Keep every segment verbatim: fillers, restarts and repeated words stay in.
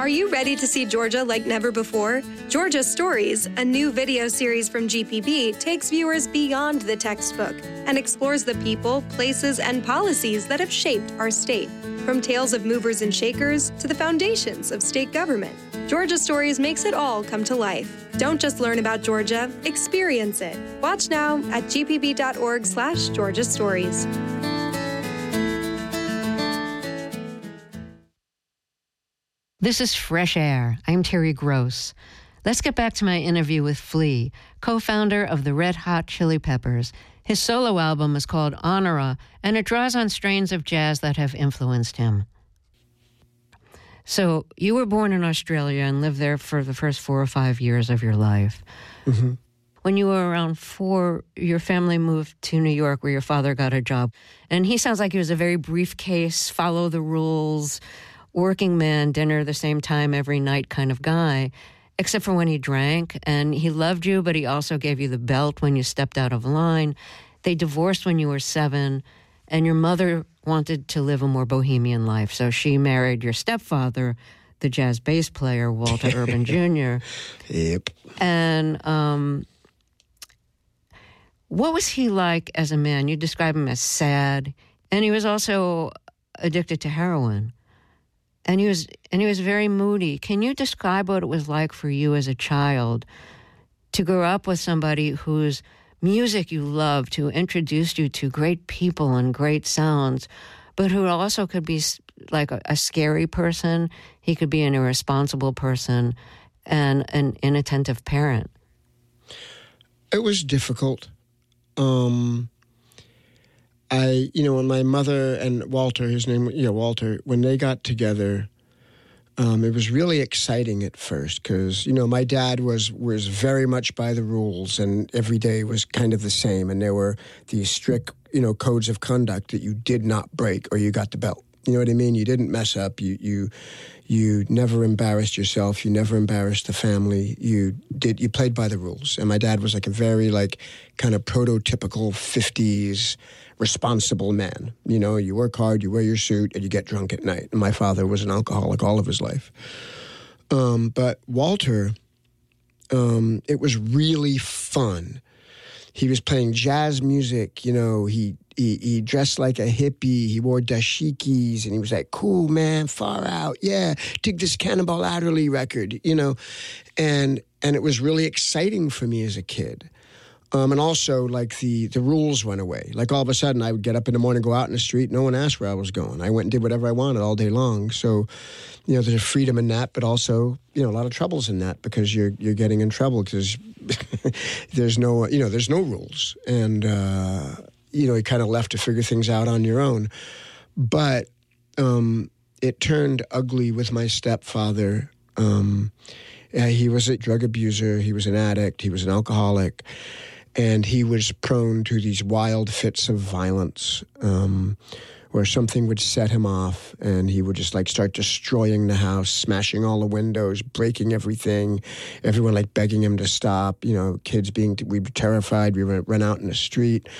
Are you ready to see Georgia like never before? Georgia Stories, a new video series from G P B, takes viewers beyond the textbook and explores the people, places, and policies that have shaped our state. From tales of movers and shakers to the foundations of state government, Georgia Stories makes it all come to life. Don't just learn about Georgia, experience it. Watch now at gpb.org slash Georgia Stories. This is Fresh Air. I'm Terry Gross. Let's get back to my interview with Flea, co-founder of the Red Hot Chili Peppers. His solo album is called Honora, and it draws on strains of jazz that have influenced him. So you were born in Australia and lived there for the first four or five years of your life. Mm-hmm. When you were around four, your family moved to New York where your father got a job. And he sounds like he was a very briefcase, follow the rules, working man, dinner the same time every night kind of guy, except for when he drank. And he loved you, but he also gave you the belt when you stepped out of line. They divorced when you were seven, and your mother wanted to live a more bohemian life. So she married your stepfather, the jazz bass player, Walter Urban Junior Yep. And um, what was he like as a man? You describe him as sad, and he was also addicted to heroin. And he was and he was very moody. Can you describe what it was like for you as a child to grow up with somebody whose music you loved, who introduced you to great people and great sounds, but who also could be like a, a scary person? He could be an irresponsible person and an inattentive parent. It was difficult. Um, I, you know, when my mother and Walter, his name, yeah, Walter, when they got together, um, it was really exciting at first because, you know, my dad was was very much by the rules and every day was kind of the same. And there were these strict, you know, codes of conduct that you did not break or you got the belt. You know what I mean? You didn't mess up. You you you never embarrassed yourself. You never embarrassed the family. You did. You played by the rules. And my dad was like a very like kind of prototypical fifties responsible man. You know, you work hard, you wear your suit, and you get drunk at night. And my father was an alcoholic all of his life. Um, but Walter, um, it was really fun. He was playing jazz music. You know, he he he dressed like a hippie. He wore dashikis, and he was like, "Cool, man, far out, yeah, dig this Cannonball Adderley record," you know, and and it was really exciting for me as a kid. Um, and also, like, the, the rules went away. Like, all of a sudden, I would get up in the morning, go out in the street. No one asked where I was going. I went and did whatever I wanted all day long. So, you know, there's a freedom in that, but also, you know, a lot of troubles in that because you're you're getting in trouble because there's no, you know, there's no rules. And, uh, you know, you're kind of left to figure things out on your own. But um, it turned ugly with my stepfather. Um, he was a drug abuser. He was an addict. He was an alcoholic. And he was prone to these wild fits of violence um, where something would set him off and he would just like start destroying the house, smashing all the windows, breaking everything, everyone like begging him to stop, you know, kids being, we were terrified, we would run out in the street,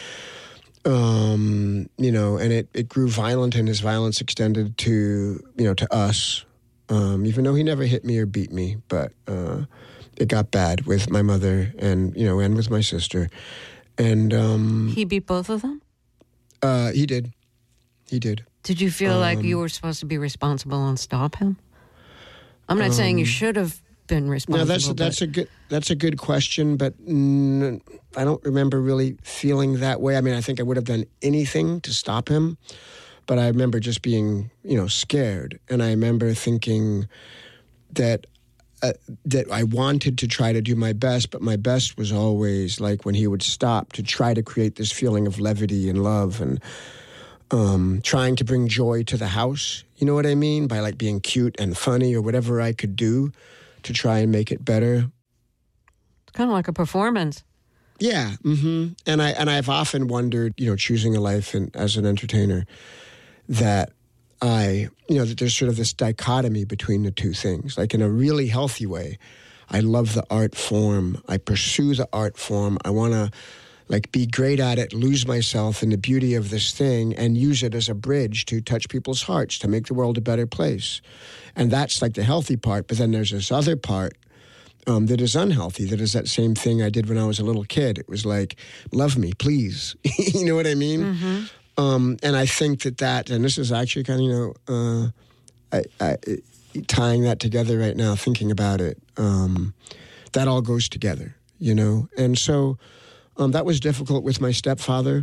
um, you know, and it, it grew violent and his violence extended to, you know, to us, um, even though he never hit me or beat me, but... Uh, it got bad with my mother and, you know, and with my sister. And um, He beat both of them? Uh, he did. He did. Did you feel um, like you were supposed to be responsible and stop him? I'm not um, saying you should have been responsible. No, that's that's a good that's a good question, but n- I don't remember really feeling that way. I mean, I think I would have done anything to stop him, but I remember just being, you know, scared, and I remember thinking that. Uh, that I wanted to try to do my best, but my best was always like when he would stop to try to create this feeling of levity and love and um, trying to bring joy to the house. You know what I mean? By like being cute and funny or whatever I could do to try and make it better. It's kind of like a performance. Yeah. Mm-hmm. And I and I've often wondered, you know, choosing a life in, as an entertainer, that I, you know, that there's sort of this dichotomy between the two things. Like in a really healthy way, I love the art form. I pursue the art form. I want to like be great at it, lose myself in the beauty of this thing, and use it as a bridge to touch people's hearts, to make the world a better place. And that's like the healthy part. But then there's this other part um, that is unhealthy, that is that same thing I did when I was a little kid. It was like, love me, please. You know what I mean? Mm-hmm. Um, and I think that that, and this is actually kind of, you know, uh, I, I, tying that together right now, thinking about it, um, that all goes together, you know? And so um, that was difficult with my stepfather.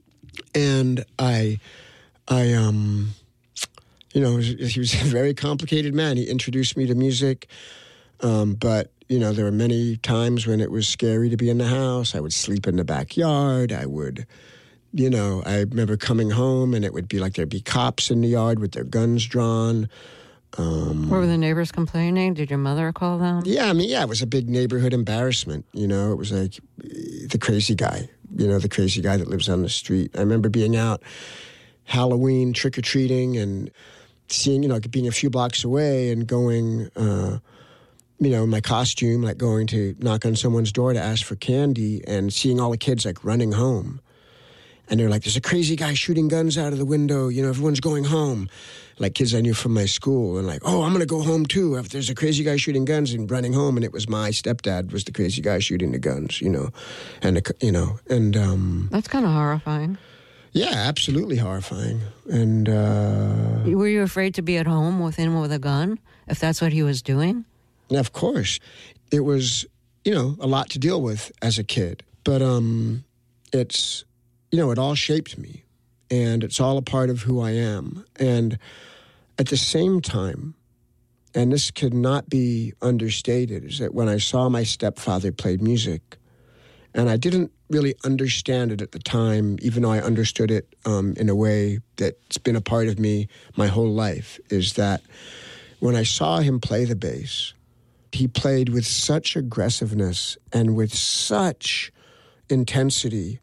And I, I, um, you know, he was a very complicated man. He introduced me to music, um, but, you know, there were many times when it was scary to be in the house. I would sleep in the backyard. I would... You know, I remember coming home and it would be like there'd be cops in the yard with their guns drawn. Um, Were the neighbors complaining? Did your mother call them? Yeah, I mean, yeah, it was a big neighborhood embarrassment. You know, it was like the crazy guy, you know, the crazy guy that lives on the street. I remember being out Halloween trick-or-treating and seeing, you know, being a few blocks away and going, uh, you know, in my costume, like going to knock on someone's door to ask for candy and seeing all the kids like running home. And they're like, there's a crazy guy shooting guns out of the window. You know, everyone's going home. Like kids I knew from my school. And like, oh, I'm going to go home too. If there's a crazy guy shooting guns and running home. And it was my stepdad was the crazy guy shooting the guns, you know. And, the, you know, and... Um, That's kind of horrifying. Yeah, absolutely horrifying. And... Uh, Were you afraid to be at home with him with a gun, if that's what he was doing? Of course. It was, you know, a lot to deal with as a kid. But um, it's... You know, it all shaped me, and it's all a part of who I am. And at the same time, and this could not be understated, is that when I saw my stepfather play music, and I didn't really understand it at the time, even though I understood it um, in a way that's been a part of me my whole life, is that when I saw him play the bass, he played with such aggressiveness and with such intensity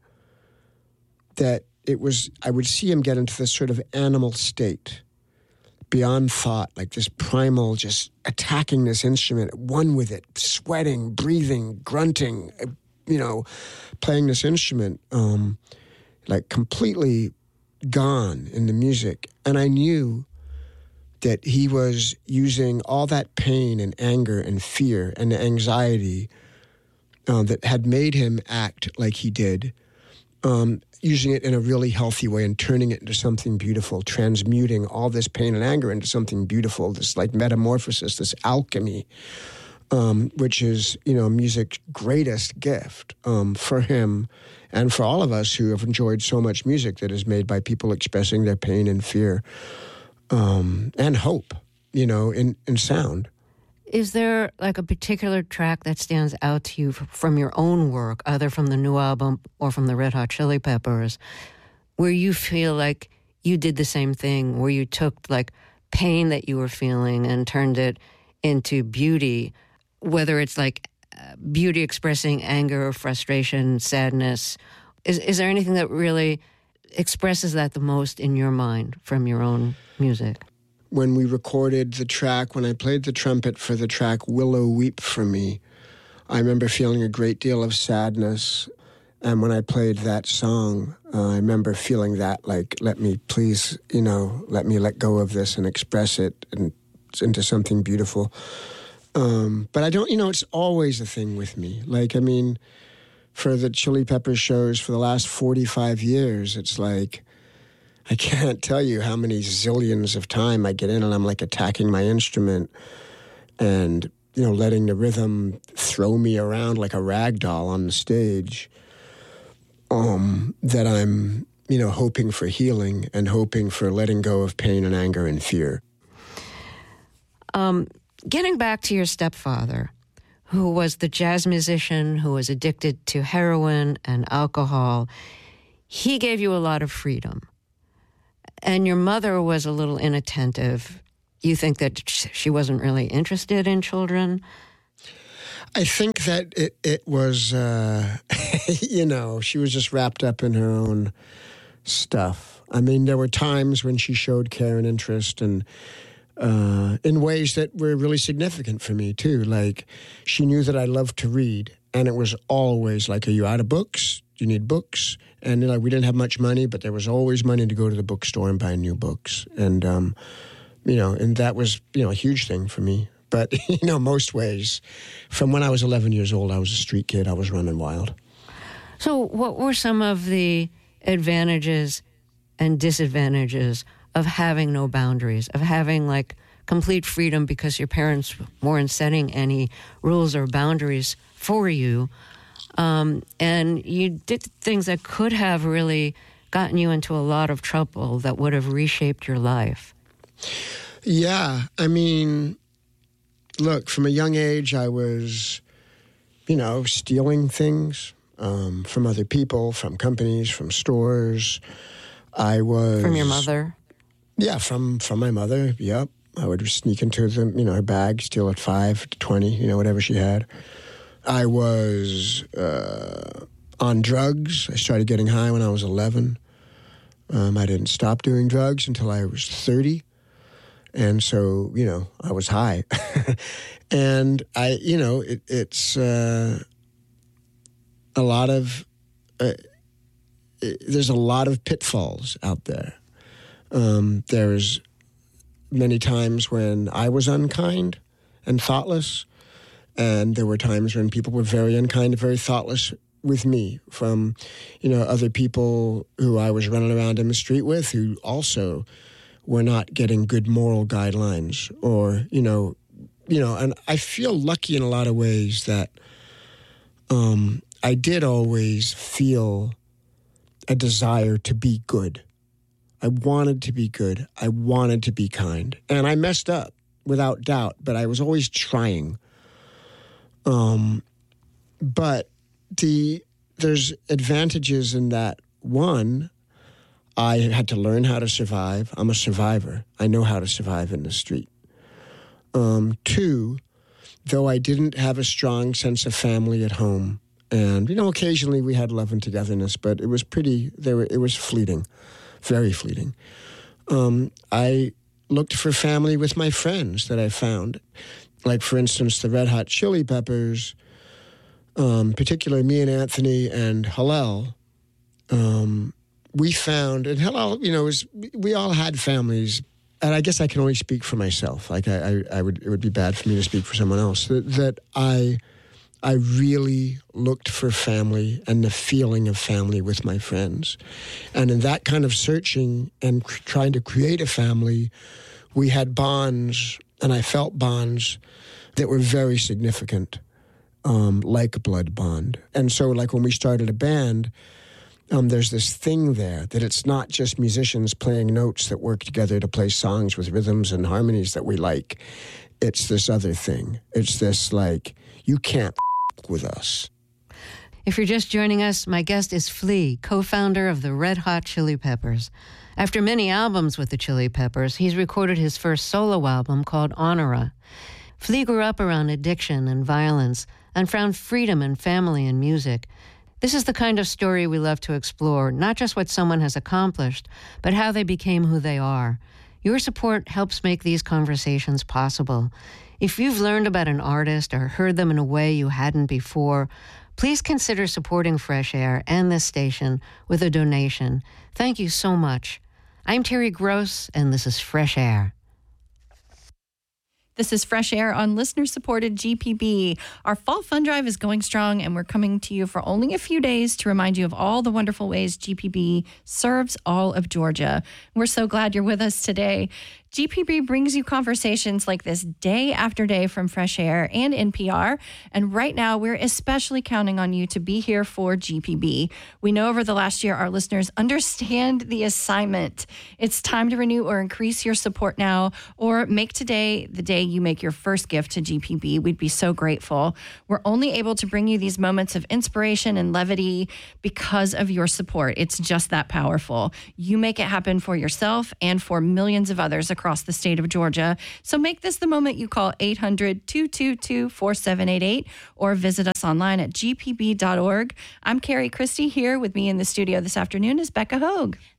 that it was, I would see him get into this sort of animal state, beyond thought, like this primal, just attacking this instrument, one with it, sweating, breathing, grunting, you know, playing this instrument, um, like completely gone in the music. And I knew that he was using all that pain and anger and fear and the anxiety uh, that had made him act like he did, um, using it in a really healthy way and turning it into something beautiful, transmuting all this pain and anger into something beautiful, this like metamorphosis, this alchemy, um, which is, you know, music's greatest gift um, for him and for all of us who have enjoyed so much music that is made by people expressing their pain and fear um, and hope, you know, in, in sound. Is there like a particular track that stands out to you from your own work, either from the new album or from the Red Hot Chili Peppers, where you feel like you did the same thing, where you took like pain that you were feeling and turned it into beauty, whether it's like uh, beauty expressing anger, frustration, sadness? Is, is there anything that really expresses that the most in your mind from your own music? When we recorded the track, when I played the trumpet for the track Willow Weep for Me, I remember feeling a great deal of sadness. And when I played that song, uh, I remember feeling that, like, let me please, you know, let me let go of this and express it and into something beautiful. Um, but I don't, you know, it's always a thing with me. Like, I mean, for the Chili Peppers shows for the last forty-five years, it's like, I can't tell you how many zillions of time I get in and I'm like attacking my instrument and, you know, letting the rhythm throw me around like a rag doll on the stage, um, that I'm, you know, hoping for healing and hoping for letting go of pain and anger and fear. Um, getting back to your stepfather, who was the jazz musician who was addicted to heroin and alcohol, he gave you a lot of freedom. And your mother was a little inattentive. You think that she wasn't really interested in children? I think that it, it was, uh, you know, she was just wrapped up in her own stuff. I mean, there were times when she showed care and interest and uh, in ways that were really significant for me, too. Like, she knew that I loved to read. And it was always like, are you out of books? you need books. And you know, we didn't have much money, but there was always money to go to the bookstore and buy new books. And, um, you know, and that was, you know, a huge thing for me. But, you know, most ways, from when I was eleven years old, I was a street kid. I was running wild. So what were some of the advantages and disadvantages of having no boundaries, of having, like, complete freedom because your parents weren't setting any rules or boundaries for you? Um, and you did things that could have really gotten you into a lot of trouble that would have reshaped your life. Yeah, I mean, look, from a young age, I was, you know, stealing things um, from other people, from companies, from stores. I was... From your mother? Yeah, from, from my mother, yep. I would sneak into the, you know, her bag, steal at five to twenty, you know, whatever she had. I was uh, on drugs. I started getting high when I was eleven. Um, I didn't stop doing drugs until I was thirty. And so, you know, I was high. And I, you know, it, it's uh, a lot of, uh, it, there's a lot of pitfalls out there. Um, there's many times when I was unkind and thoughtless. And there were times when people were very unkind and very thoughtless with me, from, you know, other people who I was running around in the street with who also were not getting good moral guidelines, or, you know, you know, and I feel lucky in a lot of ways that um, I did always feel a desire to be good. I wanted to be good. I wanted to be kind. And I messed up, without doubt, but I was always trying. Um, but the there's advantages in that. One, I had to learn how to survive. I'm a survivor. I know how to survive in the street. Um, two, though I didn't have a strong sense of family at home, and, you know, occasionally we had love and togetherness, but it was pretty, there were, it was fleeting, very fleeting. Um, I looked for family with my friends that I found. Like, for instance, the Red Hot Chili Peppers, um, particularly me and Anthony and Hillel, um, we found, and Hillel, you know, was, we all had families, and I guess I can only speak for myself. Like, I, I, I would, it would be bad for me to speak for someone else. That, that I, I really looked for family and the feeling of family with my friends. And in that kind of searching and cr- trying to create a family, we had bonds, and I felt bonds that were very significant, um, like a blood bond. And so, like, when we started a band, um, there's this thing there that it's not just musicians playing notes that work together to play songs with rhythms and harmonies that we like. It's this other thing. It's this, like, you can't with us. If you're just joining us, my guest is Flea, co-founder of the Red Hot Chili Peppers. After many albums with the Chili Peppers, he's recorded his first solo album called Honora. Flea grew up around addiction and violence and found freedom and family in music. This is the kind of story we love to explore, not just what someone has accomplished, but how they became who they are. Your support helps make these conversations possible. If you've learned about an artist or heard them in a way you hadn't before, please consider supporting Fresh Air and this station with a donation. Thank you so much. I'm Terry Gross, and this is Fresh Air. This is Fresh Air on listener-supported G P B. Our fall fund drive is going strong, and we're coming to you for only a few days to remind you of all the wonderful ways G P B serves all of Georgia. We're so glad you're with us today. G P B brings you conversations like this day after day from Fresh Air and N P R. And right now, we're especially counting on you to be here for G P B. We know over the last year, our listeners understand the assignment. It's time to renew or increase your support now, or make today the day you make your first gift to G P B. We'd be so grateful. We're only able to bring you these moments of inspiration and levity because of your support. It's just that powerful. You make it happen for yourself and for millions of others across the state of Georgia. So make this the moment you call eight hundred, two two two, four seven eight eight or visit us online at g p b dot org. I'm Carrie Christie. Here with me in the studio this afternoon is Becca Hogue.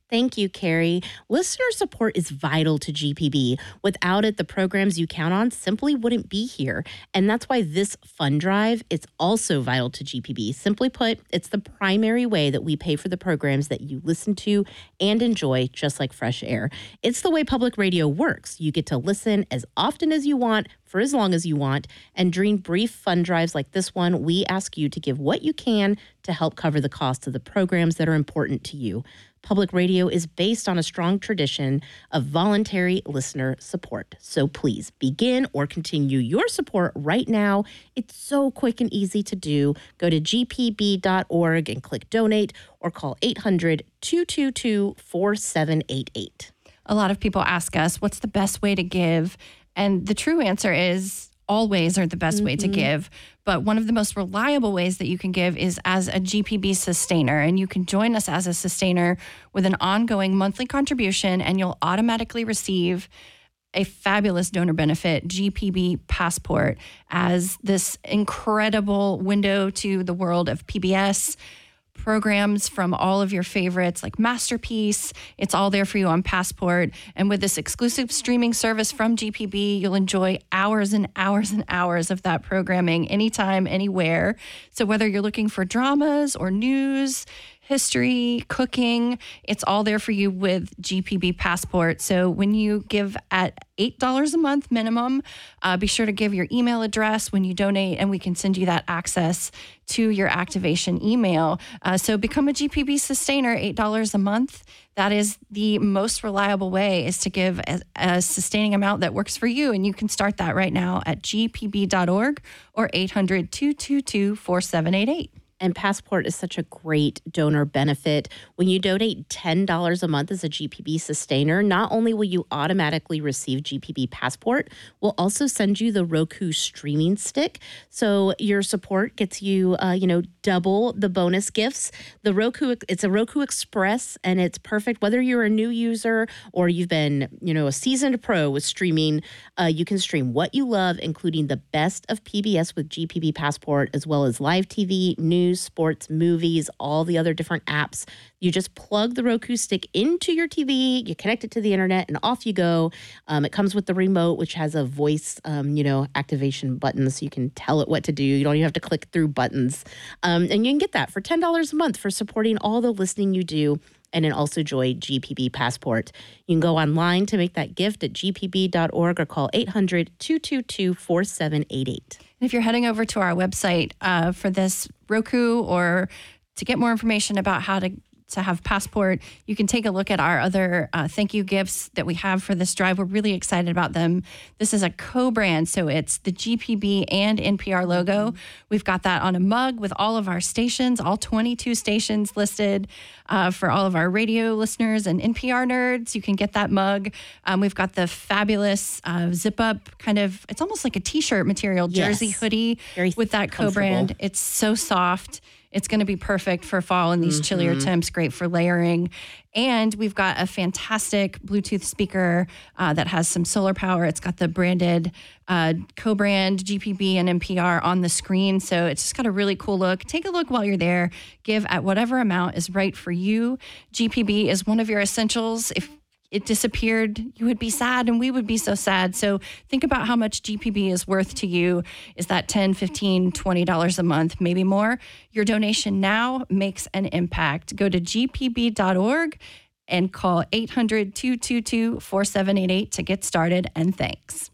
Thank you, Carrie. Listener support is vital to G P B. Without it, the programs you count on simply wouldn't be here. And that's why this fund drive, it's also vital to G P B. Simply put, it's the primary way that we pay for the programs that you listen to and enjoy, just like fresh air. It's the way public radio works. You get to listen as often as you want, for as long as you want. And during brief fund drives like this one, we ask you to give what you can to help cover the cost of the programs that are important to you. Public radio is based on a strong tradition of voluntary listener support. So please begin or continue your support right now. It's so quick and easy to do. Go to g p b dot org and click donate or call eight hundred, two two two, four seven eight eight. A lot of people ask us, what's the best way to give? And the true answer is all ways are the best mm-hmm. way to give. But one of the most reliable ways that you can give is as a G P B sustainer. And you can join us as a sustainer with an ongoing monthly contribution, and you'll automatically receive a fabulous donor benefit, G P B Passport, as this incredible window to the world of P B S programs from all of your favorites like Masterpiece. It's all there for you on Passport. And with this exclusive streaming service from G P B, you'll enjoy hours and hours and hours of that programming anytime, anywhere. So whether you're looking for dramas or news, history, cooking, it's all there for you with G P B Passport. So when you give at eight dollars a month minimum, uh, be sure to give your email address when you donate, and we can send you that access to your activation email. Uh, so become a G P B sustainer, eight dollars a month. That is the most reliable way, is to give a, a sustaining amount that works for you. And you can start that right now at g p b dot org or eight hundred, two two two, four seven eight eight. And Passport is such a great donor benefit. When you donate ten dollars a month as a G P B sustainer, not only will you automatically receive G P B Passport, we'll also send you the Roku streaming stick. So your support gets you, uh, you know, double the bonus gifts. The Roku, it's a Roku Express, and it's perfect whether you're a new user or you've been, you know, a seasoned pro with streaming. Uh, you can stream what you love, including the best of P B S with G P B Passport, as well as live T V, news, sports, movies, all the other different apps. You just plug the Roku stick into your T V, you connect it to the internet, and off you go. Um, it comes with the remote, which has a voice, um, you know, activation button, so you can tell it what to do. You don't even have to click through buttons. Um, and you can get that for ten dollars a month for supporting all the listening you do, and then also join G P B Passport. You can go online to make that gift at g p b dot org or call eight hundred, two two two, four seven eight eight. And if you're heading over to our website uh, for this Roku, or to get more information about how to to have Passport, you can take a look at our other uh, thank you gifts that we have for this drive. We're really excited about them. This is a co-brand, so it's the G P B and N P R logo. We've got that on a mug with all of our stations, all twenty-two stations listed uh, for all of our radio listeners and N P R nerds. You can get that mug. Um, we've got the fabulous uh, zip-up kind of, it's almost like a t-shirt material, jersey yes. hoodie Very with that co-brand. It's so soft. It's going to be perfect for fall in these mm-hmm. chillier temps, great for layering. And we've got a fantastic Bluetooth speaker uh, that has some solar power. It's got the branded uh, co-brand G P B and N P R on the screen. So it's just got a really cool look. Take a look while you're there. Give at whatever amount is right for you. G P B is one of your essentials. If it disappeared, you would be sad, and we would be so sad. So think about how much G P B is worth to you. Is that ten dollars, fifteen dollars, twenty dollars a month, maybe more? Your donation now makes an impact. Go to g p b dot org and call eight hundred, two two two, four seven eight eight to get started, and thanks.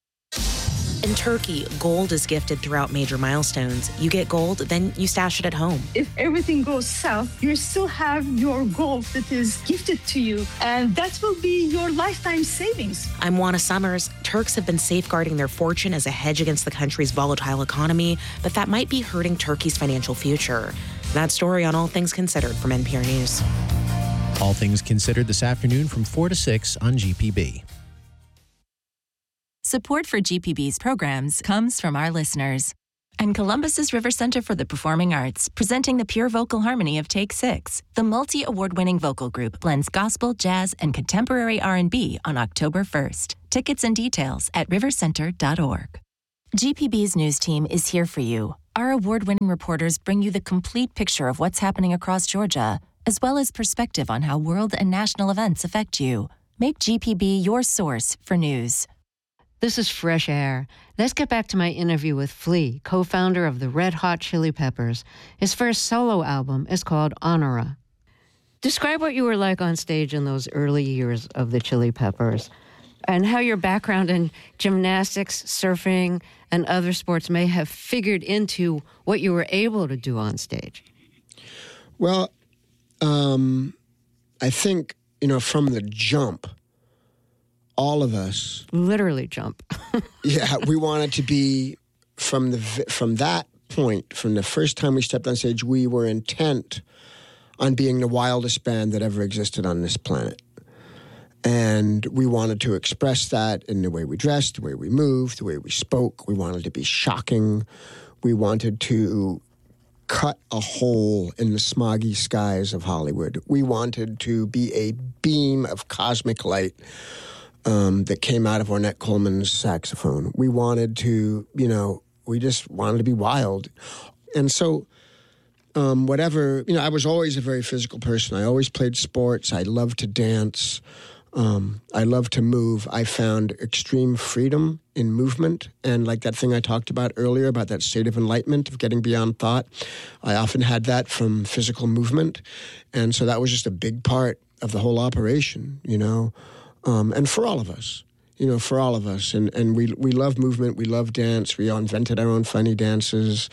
In Turkey, gold is gifted throughout major milestones. You get gold, then you stash it at home. If everything goes south, you still have your gold that is gifted to you, and that will be your lifetime savings. I'm Juana Summers. Turks have been safeguarding their fortune as a hedge against the country's volatile economy, but that might be hurting Turkey's financial future. That story on All Things Considered from N P R News. All Things Considered this afternoon from four to six on G P B. Support for G P B's programs comes from our listeners. And Columbus's River Center for the Performing Arts, presenting the pure vocal harmony of Take Six. The multi-award-winning vocal group blends gospel, jazz, and contemporary R and B on October first. Tickets and details at river center dot org. G P B's news team is here for you. Our award-winning reporters bring you the complete picture of what's happening across Georgia, as well as perspective on how world and national events affect you. Make G P B your source for news. This is Fresh Air. Let's get back to my interview with Flea, co-founder of the Red Hot Chili Peppers. His first solo album is called Honora. Describe what you were like on stage in those early years of the Chili Peppers and how your background in gymnastics, surfing, and other sports may have figured into what you were able to do on stage. Well, um, I think, you know, from the jump, all of us literally jump. yeah, we wanted to be from the from that point, from the first time we stepped on stage, we were intent on being the wildest band that ever existed on this planet. And we wanted to express that in the way we dressed, the way we moved, the way we spoke. We wanted to be shocking. We wanted to cut a hole in the smoggy skies of Hollywood. We wanted to be a beam of cosmic light Um, that came out of Ornette Coleman's saxophone. We wanted to, you know, we just wanted to be wild. And so um, whatever, you know, I was always a very physical person. I always played sports. I loved to dance. Um, I loved to move. I found extreme freedom in movement. And like that thing I talked about earlier about that state of enlightenment, of getting beyond thought, I often had that from physical movement. And so that was just a big part of the whole operation, you know. Um, and for all of us, you know, for all of us. And, and we we love movement. We love dance. We invented our own funny dances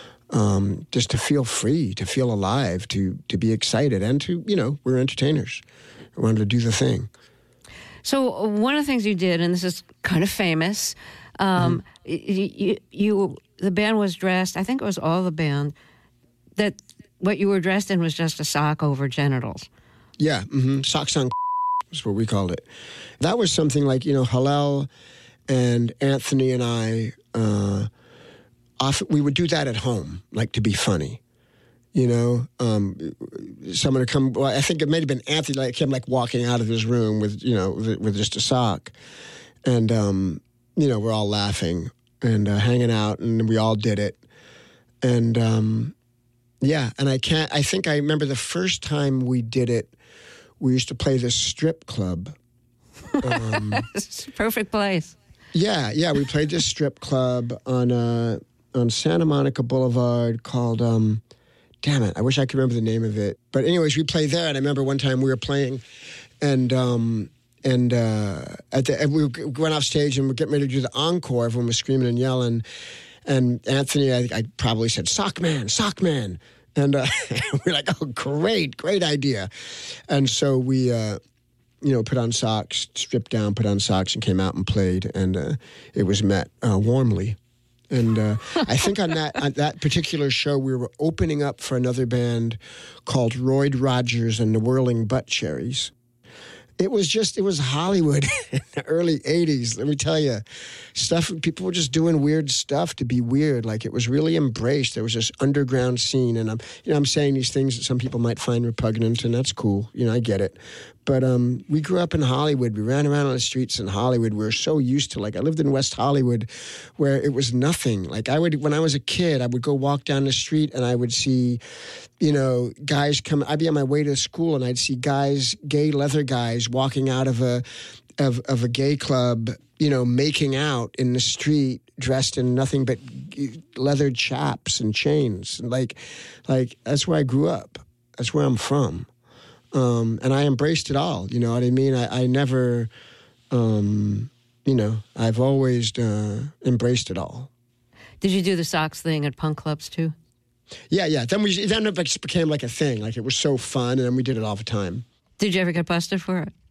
um, just to feel free, to feel alive, to to be excited. And to, you know, we're entertainers. We wanted to do the thing. So one of the things you did, and this is kind of famous, um, mm-hmm. you, you, you the band was dressed, I think it was all the band, that what you were dressed in was just a sock over genitals. Yeah, mm-hmm. Socks on is what we called it. That was something like, you know, Hillel and Anthony and I, uh, often, we would do that at home, like to be funny. You know, um, someone would come, well, I think it may have been Anthony, like him, like walking out of his room with, you know, with, with just a sock. And, um, you know, we're all laughing and uh, hanging out, and we all did it. And, um, yeah, and I can't, I think I remember the first time we did it, we used to play this strip club. Um, it's a perfect place. Yeah, yeah. We played this strip club on uh, on Santa Monica Boulevard called, um, damn it, I wish I could remember the name of it. But anyways, we played there, and I remember one time we were playing, and um, and uh, at the, we went off stage, and we're getting ready to do the encore. Everyone was screaming and yelling. And Anthony, I, I probably said, "Sock man, sock man." And uh, we're like, oh, great, great idea. And so we, uh, you know, put on socks, stripped down, put on socks, and came out and played. And uh, it was met uh, warmly. And uh, I think on that on that particular show, we were opening up for another band called Royd Rogers and the Whirling Butt Cherries. It was just, it was Hollywood in the early eighties. Let me tell you, stuff, people were just doing weird stuff to be weird. Like, it was really embraced. There was this underground scene. And I'm, you know, I'm saying these things that some people might find repugnant, and that's cool. You know, I get it. But um, we grew up in Hollywood. We ran around on the streets in Hollywood. We were so used to, like, I lived in West Hollywood where it was nothing. Like, I would, when I was a kid, I would go walk down the street and I would see, you know, guys come, I'd be on my way to school and I'd see guys, gay leather guys walking out of a, of, of a gay club, you know, making out in the street, dressed in nothing but leather chaps and chains. And like, like, that's where I grew up. That's where I'm from. Um, and I embraced it all, you know what I mean? I, I never, um, you know, I've always uh, embraced it all. Did you do the socks thing at punk clubs too? Yeah, yeah. Then we then it just became like a thing. Like, it was so fun, and then we did it all the time. Did you ever get busted for it?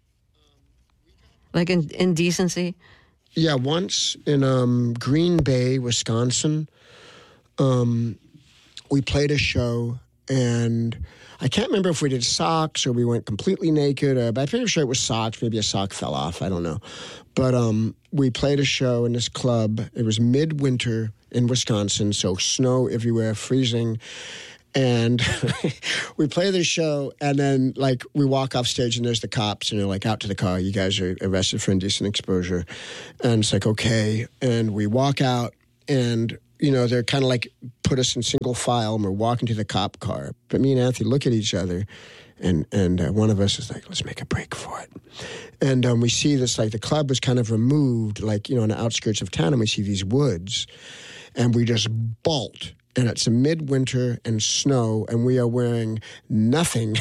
Like in indecency? Yeah, once in um, Green Bay, Wisconsin, um, we played a show, and I can't remember if we did socks or we went completely naked, or, but I'm pretty sure it was socks. Maybe a sock fell off. I don't know. But um, we played a show in this club. It was midwinter in Wisconsin, so snow everywhere, freezing. And we play the show, and then, like, we walk off stage, and there's the cops, and they're like, out to the car. You guys are arrested for indecent exposure. And it's like, okay. And we walk out, and, you know, they're kind of like put us in single file, and we're walking to the cop car. But me and Anthony look at each other, and and uh, one of us is like, let's make a break for it. And um, we see this, like the club was kind of removed, like, you know, on the outskirts of town, and we see these woods, and we just bolt. And it's a midwinter and snow, and we are wearing nothing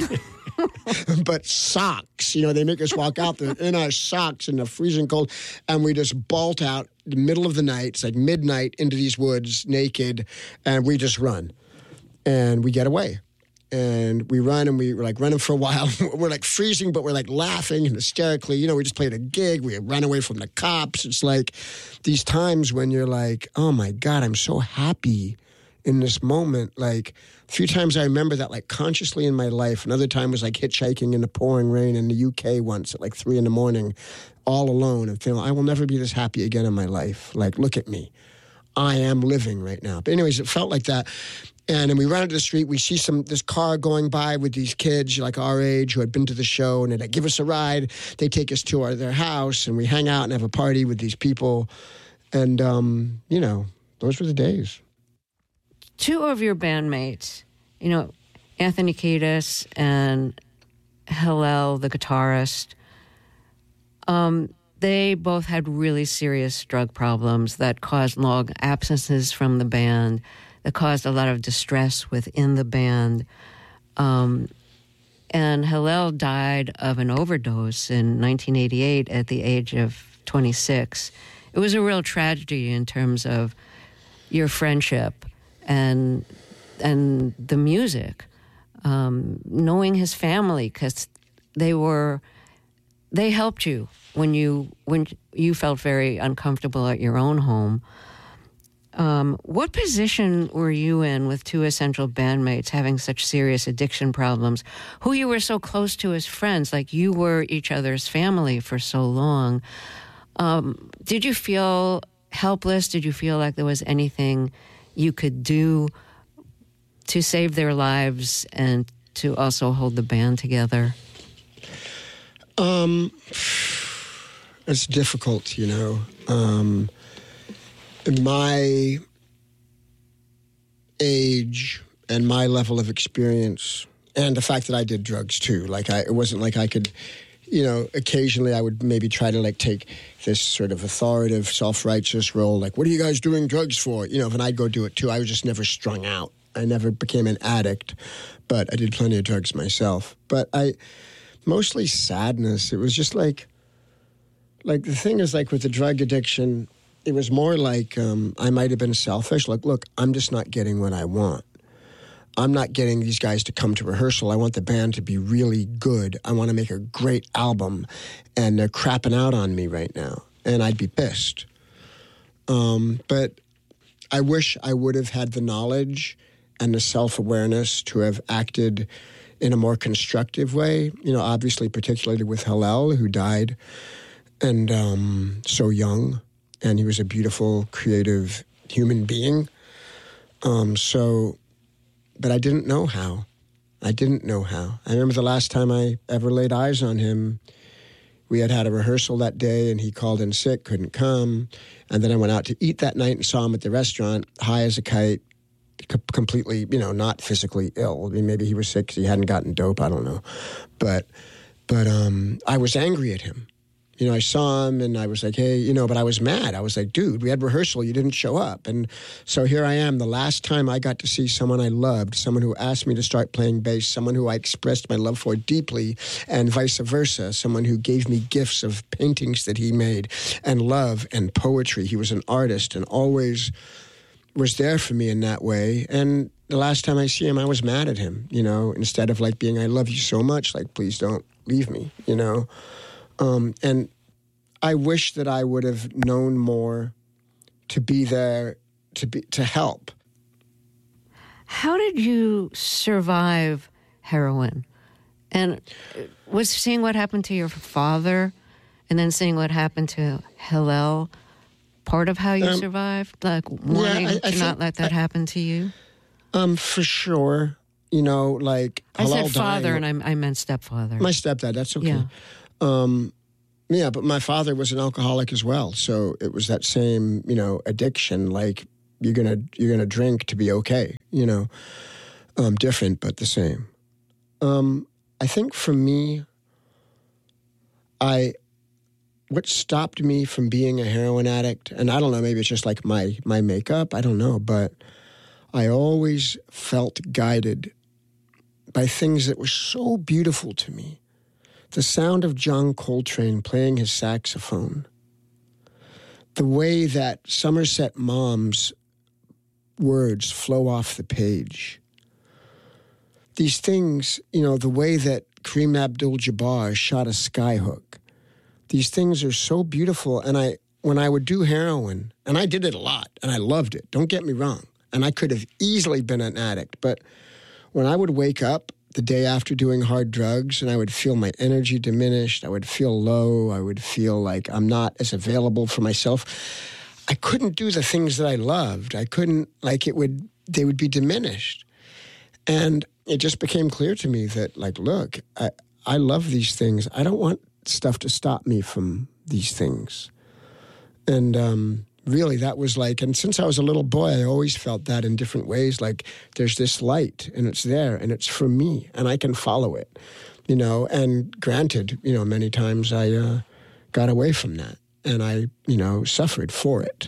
but socks. You know, they make us walk out there in our socks in the freezing cold, and we just bolt out the middle of the night. It's like midnight into these woods, naked, and we just run. And we get away. And we run, and we were like running for a while. We're like freezing, but we're like laughing and hysterically. You know, we just played a gig. We ran away from the cops. It's like these times when you're like, oh my God, I'm so happy in this moment. Like a few times I remember that like consciously in my life. Another time was like hitchhiking in the pouring rain in the U K once at like three in the morning, all alone, and feeling I will never be this happy again in my life. Like, look at me. I am living right now. But anyways, it felt like that. And then we run into the street, we see some this car going by with these kids like our age who had been to the show, and they give us a ride. They take us to our, their house, and we hang out and have a party with these people. And, um, you know, those were the days. Two of your bandmates, you know, Anthony Kiedis and Hillel, the guitarist, um, they both had really serious drug problems that caused long absences from the band, that caused a lot of distress within the band. Um, and Hillel died of an overdose in nineteen eighty-eight at the age of twenty-six. It was a real tragedy in terms of your friendship and and the music. Um, knowing his family, because they were they helped you when you when you felt very uncomfortable at your own home. Um, what position were you in with two essential bandmates having such serious addiction problems, who you were so close to as friends, like you were each other's family for so long? Um, did you feel helpless? Did you feel like there was anything you could do to save their lives and to also hold the band together? Um, it's difficult, you know. Um, my age and my level of experience, and the fact that I did drugs too, like I, it wasn't like I could, you know, occasionally I would maybe try to like take this sort of authoritative, self-righteous role, like, what are you guys doing drugs for? You know, and I'd go do it too. I was just never strung out. I never became an addict, but I did plenty of drugs myself. But I, mostly sadness. It was just like, like the thing is like with the drug addiction, it was more like um, I might have been selfish. Like, look, I'm just not getting what I want. I'm not getting these guys to come to rehearsal. I want the band to be really good. I want to make a great album, and they're crapping out on me right now, and I'd be pissed. Um, but I wish I would have had the knowledge and the self-awareness to have acted in a more constructive way. You know, obviously, particularly with Hillel, who died and um, so young. And he was a beautiful, creative human being. Um, so, but I didn't know how. I didn't know how. I remember the last time I ever laid eyes on him, we had had a rehearsal that day, and he called in sick, couldn't come. And then I went out to eat that night and saw him at the restaurant, high as a kite, c- completely, you know, not physically ill. I mean, maybe he was sick because he hadn't gotten dope, I don't know. But, but um, I was angry at him. You know, I saw him and I was like, hey, you know, but I was mad. I was like, dude, we had rehearsal. You didn't show up. And so here I am, the last time I got to see someone I loved, someone who asked me to start playing bass, someone who I expressed my love for deeply, and vice versa, someone who gave me gifts of paintings that he made and love and poetry. He was an artist and always was there for me in that way. And the last time I see him, I was mad at him, you know, instead of like being, I love you so much, like, please don't leave me, you know. Um, and I wish that I would have known more to be there, to be to help. How did you survive heroin? And was seeing what happened to your father and then seeing what happened to Hillel part of how you um, survived? Like wanting yeah, I, I to not let that I, happen to you? Um, for sure. You know, like I Hillel said father dying, and I, I meant stepfather. My stepdad, that's okay. Yeah. Um, yeah, but my father was an alcoholic as well. So it was that same, you know, addiction. Like you're gonna you're gonna drink to be okay. You know, um, different but the same. Um, I think for me, I what stopped me from being a heroin addict, and I don't know, maybe it's just like my my makeup. I don't know, but I always felt guided by things that were so beautiful to me. The sound of John Coltrane playing his saxophone. The way that Somerset Maugham's words flow off the page. These things, you know, the way that Kareem Abdul-Jabbar shot a skyhook. These things are so beautiful. And I, when I would do heroin, and I did it a lot, and I loved it, don't get me wrong, and I could have easily been an addict, but when I would wake up the day after doing hard drugs and I would feel my energy diminished, I would feel low, I would feel like I'm not as available for myself, I couldn't do the things that I loved. I couldn't, like it would, they would be diminished. And it just became clear to me that, like, look, I, I love these things. I don't want stuff to stop me from these things. And, um, really, that was like, and since I was a little boy, I always felt that in different ways, like there's this light and it's there and it's for me and I can follow it, you know, and granted, you know, many times I uh, got away from that and I, you know, suffered for it.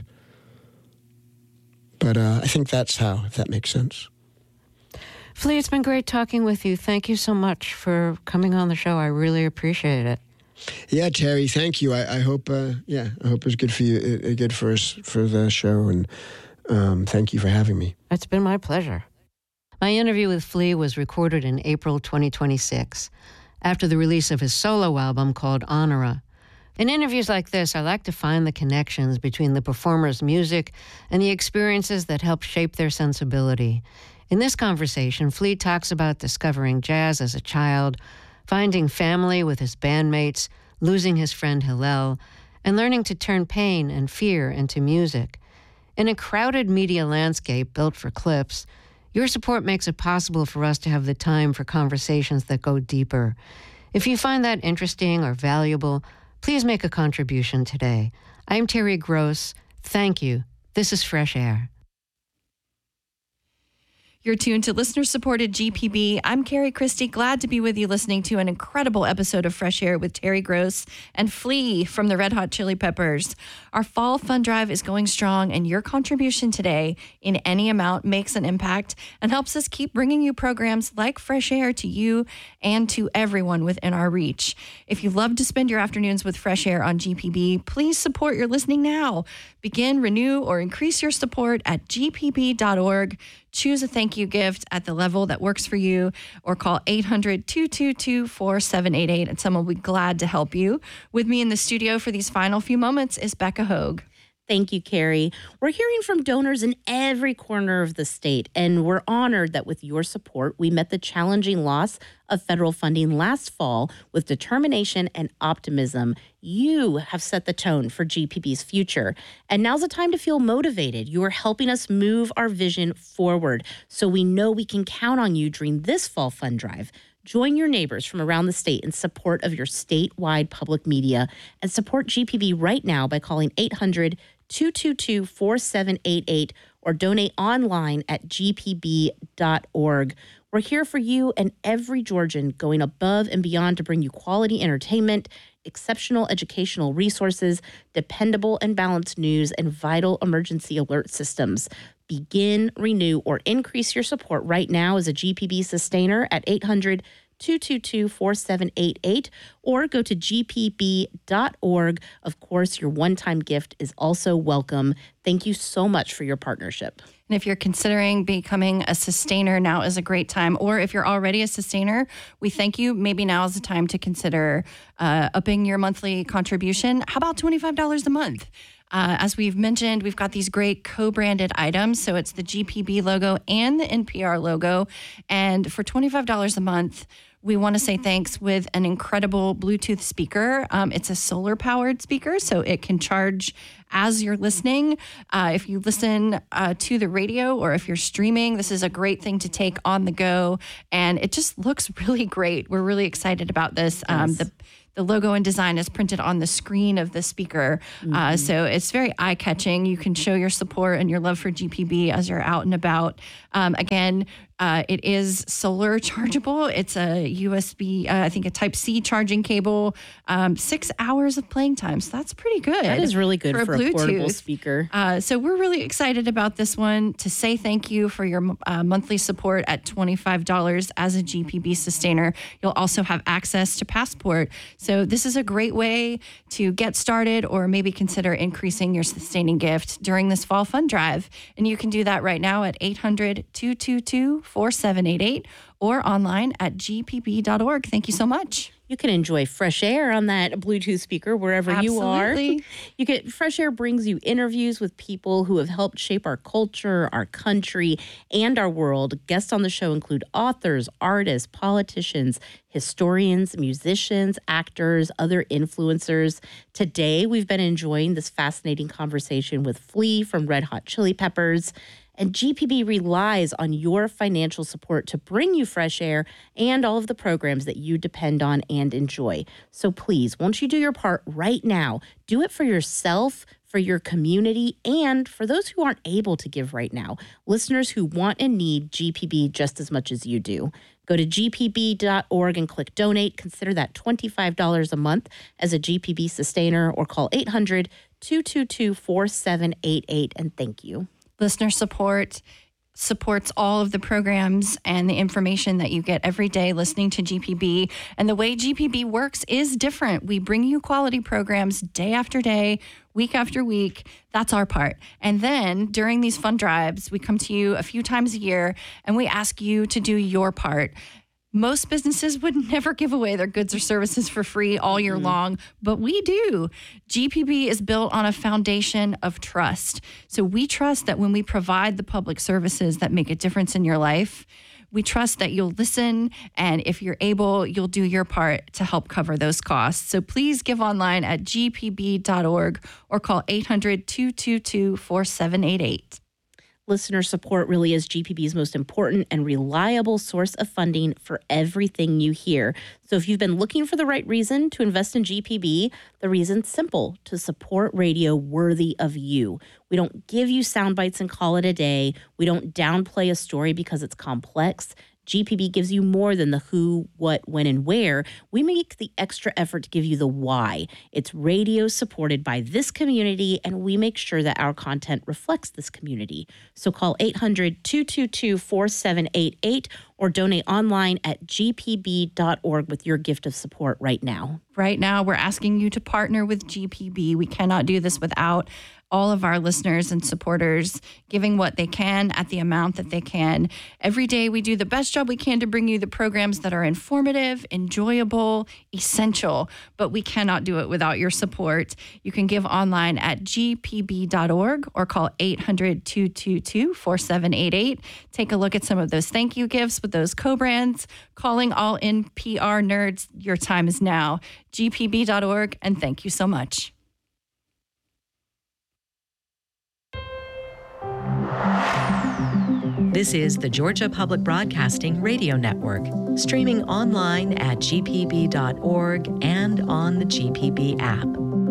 But uh, I think that's how, if that makes sense. Flea, it's been great talking with you. Thank you so much for coming on the show. I really appreciate it. Yeah, Terry, thank you. I, I hope, uh, yeah, I hope it was good for you, uh, good for us, for the show, and um, thank you for having me. It's been my pleasure. My interview with Flea was recorded in April twenty twenty-six, after the release of his solo album called Honora. In interviews like this, I like to find the connections between the performer's music and the experiences that help shape their sensibility. In this conversation, Flea talks about discovering jazz as a child, finding family with his bandmates, losing his friend Hillel, and learning to turn pain and fear into music. In a crowded media landscape built for clips, your support makes it possible for us to have the time for conversations that go deeper. If you find that interesting or valuable, please make a contribution today. I'm Terry Gross. Thank you. This is Fresh Air. You're tuned to listener-supported G P B. I'm Carrie Christie, glad to be with you listening to an incredible episode of Fresh Air with Terry Gross and Flea from the Red Hot Chili Peppers. Our fall fund drive is going strong, and your contribution today in any amount makes an impact and helps us keep bringing you programs like Fresh Air to you and to everyone within our reach. If you love to spend your afternoons with Fresh Air on G P B, please support your listening now. Begin, renew, or increase your support at g p b dot org. Choose a thank you gift at the level that works for you, or call eight hundred, two two two, four seven eight eight and someone will be glad to help you. With me in the studio for these final few moments is Becca Hogue. Thank you, Carrie. We're hearing from donors in every corner of the state, and we're honored that with your support, we met the challenging loss of federal funding last fall with determination and optimism. You have set the tone for G P B's future, and now's the time to feel motivated. You are helping us move our vision forward, so we know we can count on you during this fall fund drive. Join your neighbors from around the state in support of your statewide public media, and support G P B right now by calling eight hundred, two two two, four seven eight eight or donate online at g p b dot org. We're here for you and every Georgian, going above and beyond to bring you quality entertainment, exceptional educational resources, dependable and balanced news, and vital emergency alert systems. Begin, renew, or increase your support right now as a G P B sustainer at eight hundred, two two two, four seven eight eight or go to g p b dot org. Of course, your one-time gift is also welcome. Thank you so much for your partnership. And if you're considering becoming a sustainer, now is a great time. Or if you're already a sustainer, we thank you. Maybe now is the time to consider uh, upping your monthly contribution. How about twenty-five dollars a month? Uh, as we've mentioned, we've got these great co-branded items. So it's the G P B logo and the N P R logo. And for twenty-five dollars a month, we want to say thanks with an incredible Bluetooth speaker. Um, it's a solar-powered speaker, so it can charge as you're listening. Uh, if you listen uh, to the radio or if you're streaming, this is a great thing to take on the go. And it just looks really great. We're really excited about this. Um, yes. The the logo and design is printed on the screen of the speaker. Mm-hmm. Uh, so it's very eye-catching. You can show your support and your love for G P B as you're out and about. Um, again, uh, it is solar chargeable. It's a U S B, uh, I think a Type-C charging cable, um, six hours of playing time. So that's pretty good. That is really good for, for a, a portable speaker. Uh, so we're really excited about this one. To say thank you for your uh, monthly support at twenty-five dollars as a G P B sustainer. You'll also have access to Passport. So this is a great way to get started or maybe consider increasing your sustaining gift during this fall fund drive. And you can do that right now at eight hundred, two two two, four seven eight eight or online at g p b dot org. Thank you so much. You can enjoy fresh air on that Bluetooth speaker wherever Absolutely. you are. You get Fresh Air brings you interviews with people who have helped shape our culture, our country, and our world. Guests on the show include authors, artists, politicians, historians, musicians, actors, other influencers. Today, we've been enjoying this fascinating conversation with Flea from Red Hot Chili Peppers. And G P B relies on your financial support to bring you fresh air and all of the programs that you depend on and enjoy. So please, won't you do your part right now? Do it for yourself, for your community, and for those who aren't able to give right now, listeners who want and need G P B just as much as you do. Go to g p b dot org and click donate. Consider that twenty-five dollars a month as a G P B sustainer or call eight hundred, two two two, four seven eight eight and thank you. Listener support supports all of the programs and the information that you get every day listening to G P B. And the way G P B works is different. We bring you quality programs day after day, week after week. That's our part. And then during these fund drives, we come to you a few times a year and we ask you to do your part. Most businesses would never give away their goods or services for free all year mm-hmm. long, but we do. G P B is built on a foundation of trust. So we trust that when we provide the public services that make a difference in your life, we trust that you'll listen, and if you're able, you'll do your part to help cover those costs. So please give online at g p b dot org or call eight hundred, two two two, four seven eight eight. Listener support really is G P B's most important and reliable source of funding for everything you hear. So if you've been looking for the right reason to invest in G P B, the reason's simple: to support radio worthy of you. We don't give you sound bites and call it a day. We don't downplay a story because it's complex. G P B gives you more than the who, what, when, and where. We make the extra effort to give you the why. It's radio supported by this community, and we make sure that our content reflects this community. So call eight hundred, two two two, four seven eight eight or donate online at g p b dot org with your gift of support right now. Right now, we're asking you to partner with G P B. We cannot do this without all of our listeners and supporters giving what they can at the amount that they can. Every day we do the best job we can to bring you the programs that are informative, enjoyable, essential, but we cannot do it without your support. You can give online at g p b dot org or call eight hundred, two two two, four seven eight eight. Take a look at some of those thank you gifts with those co-brands. Calling all N P R nerds, your time is now. g p b dot org, and thank you so much. This is the Georgia Public Broadcasting Radio Network, streaming online at g p b dot org and on the G P B app.